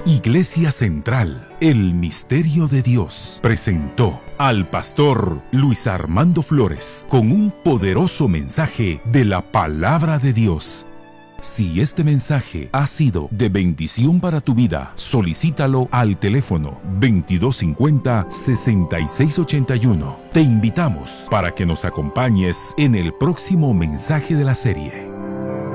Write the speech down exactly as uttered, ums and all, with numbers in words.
Iglesia Central, el Misterio de Dios, presentó al pastor Luis Armando Flores con un poderoso mensaje de la Palabra de Dios. Si este mensaje ha sido de bendición para tu vida, solicítalo al teléfono veintidós cincuenta, sesenta y seis ochenta y uno. Te invitamos para que nos acompañes en el próximo mensaje de la serie.